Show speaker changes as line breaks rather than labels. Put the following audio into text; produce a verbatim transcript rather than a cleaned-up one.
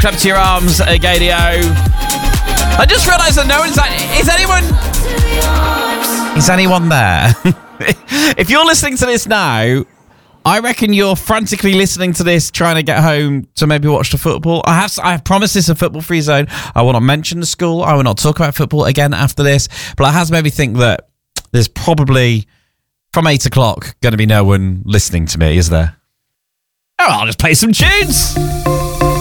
Clap to your arms, uh, Gadio. I just realised that no one's... Is anyone... Is anyone there? If you're listening to this now, I reckon you're frantically listening to this, trying to get home to maybe watch the football. I have I have promised this a football-free zone. I will not mention the school. I will not talk about football again after this. But it has made me think that there's probably, from eight o'clock, going to be no one listening to me, is there? Oh, I'll just play some tunes.